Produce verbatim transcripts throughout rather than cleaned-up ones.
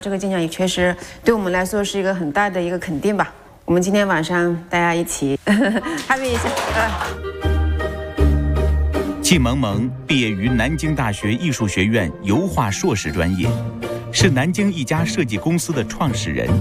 这个金奖也确实对我们来说是一个很大的一个肯定吧。我们今天晚上大家一起happy一下。 季萌萌毕业于南京大学艺术学院油画硕士专业，是南京一家设计公司的创始人。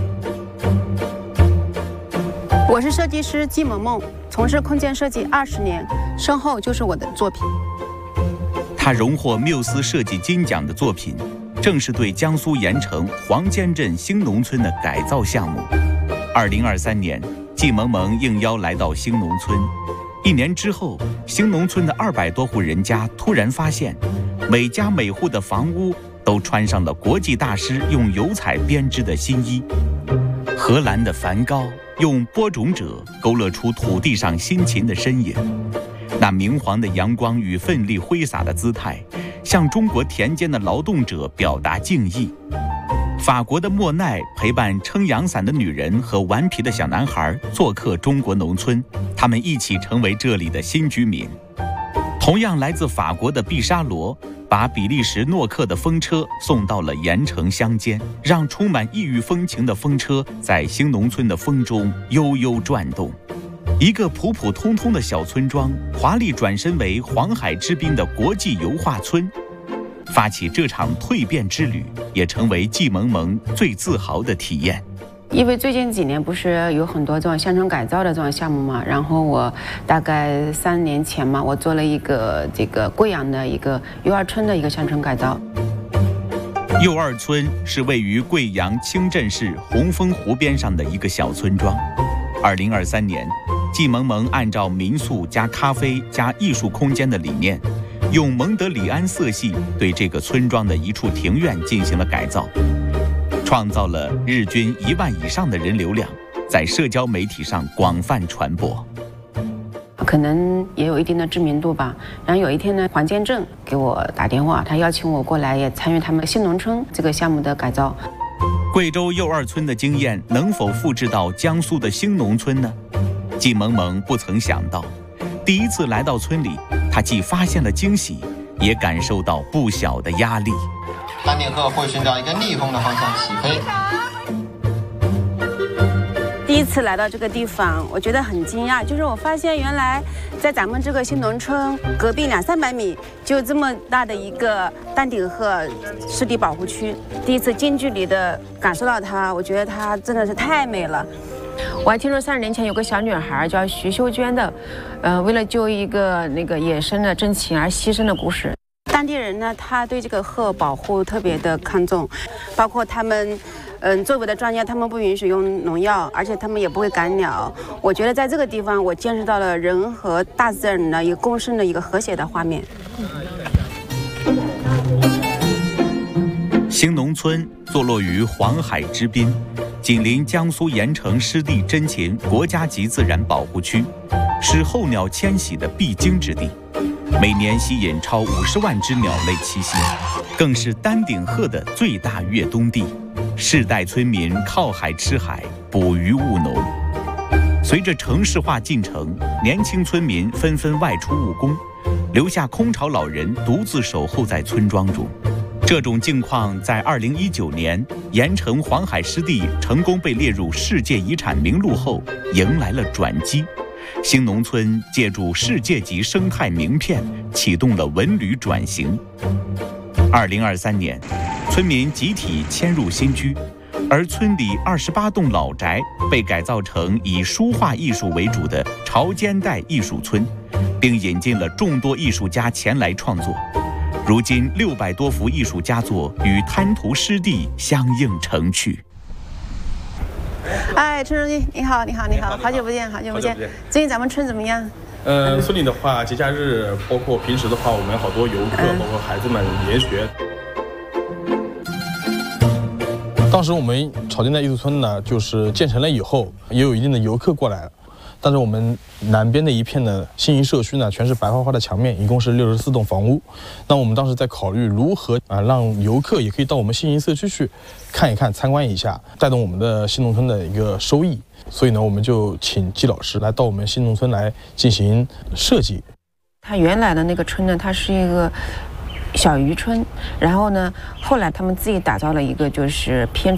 我是设计师季萌萌，从事空间设计二十年，身后就是我的作品。 他荣获缪斯设计金奖的作品，正是对江苏盐城黄尖镇兴农村的改造项目。二零二三年，季萌萌应邀来到兴农村。一年之后，兴农村的二百多户人家突然发现，每家每户的房屋都穿上了国际大师用油彩编织的新衣。荷兰的梵高用播种者勾勒出土地上辛勤的身影。那明黄的阳光与奋力挥洒的姿态，向中国田间的劳动者表达敬意。法国的莫奈陪伴撑阳伞的女人和顽皮的小男孩做客中国农村，他们一起成为这里的新居民。同样来自法国的毕沙罗把比利时诺克的风车送到了盐城乡间，让充满异域风情的风车在兴农村的风中悠悠转动。一个普普通通的小村庄，华丽转身为黄海之滨的国际油画村。发起这场蜕变之旅，也成为季萌萌最自豪的体验。 因为最近几年不是有很多这种乡村改造的这种项目嘛，然后我大概三年前嘛，我做了一个这个贵阳的一个幼儿村的一个乡村改造。 幼儿村是位于贵阳清镇市红枫湖边上的一个小村庄。二零二三年，季萌萌按照民宿加咖啡加艺术空间的理念，用蒙德里安色系对这个村庄的一处庭院进行了改造，创造了日均一万以上的人流量，在社交媒体上广泛传播。 可能也有一定的知名度吧。然后有一天呢，黄尖镇给我打电话，他邀请我过来也参与他们兴农村这个项目的改造。 贵州幼儿村的经验能否复制到江苏的兴农村呢？季萌萌不曾想到，第一次来到村里，她既发现了惊喜，也感受到不小的压力。 丹顶鹤会寻找一个逆风的方向起飞。 第一次来到这个地方，我觉得很惊讶，就是我发现原来在咱们这个兴农村隔壁两三百米就有这么大的一个丹顶鹤湿地保护区。第一次近距离的感受到它，我觉得它真的是太美了。我还听说三十年前有个小女孩叫徐秀娟的，呃，为了救一个那个野生的真禽而牺牲的故事。当地人呢，他对这个鹤保护特别的看重，包括他们。嗯，作为的专家，他们不允许用农药，而且他们也不会赶鸟。我觉得在这个地方，我见识到了人和大自然的一个共生的一个和谐的画面。 兴农村坐落于黄海之滨，紧邻江苏盐城湿地真禽国家级自然保护区，是候鸟迁徙的必经之地，每年吸引超五十万只鸟类栖息，更是丹顶鹤的最大越冬地。世代村民靠海吃海，捕鱼务农。随着城市化进程，年轻村民纷纷外出务工，留下空巢老人独自守候在村庄中。这种境况在二零一九年盐城黄海湿地成功被列入世界遗产名录后，迎来了转机。兴农村借助世界级生态名片，启动了文旅转型。二零二三年，村民集体迁入新居，而村里二十八栋老宅被改造成以书画艺术为主的潮间带艺术村，并引进了众多艺术家前来创作。如今六百多幅艺术佳作与滩涂湿地相映成趣。 哎，陈书记，你好，你好，你好，好久不见，好久不见。最近咱们村怎么样？ 嗯，村里的话，节假日包括平时的话，我们好多游客，包括孩子们研学。当时我们潮间带艺术村呢，就是建成了以后，也有一定的游客过来了。但是我们南边的一片的新营社区呢，全是白花花的墙面，一共是六十四栋房屋。那我们当时在考虑如何啊，让游客也可以到我们新营社区去看一看、参观一下，带动我们的新农村的一个收益。所以呢，我们就请季老师来到我们新农村来进行设计。 他原来的那个村呢，它是一个小渔村，然后呢，后来他们自己打造了一个就是偏